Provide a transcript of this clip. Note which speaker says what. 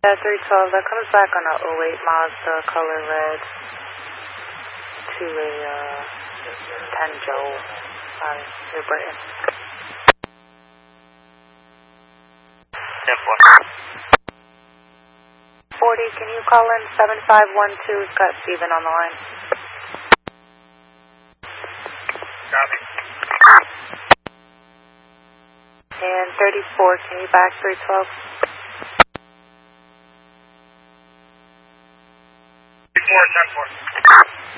Speaker 1: Yeah, 312, that comes back on a 08 Mazda color red to a 10 Joe on New Britain. 40, can you call in 7512? We've got Steven on the line.
Speaker 2: Copy.
Speaker 1: And 34, can you back 312?
Speaker 2: 34, 10-4.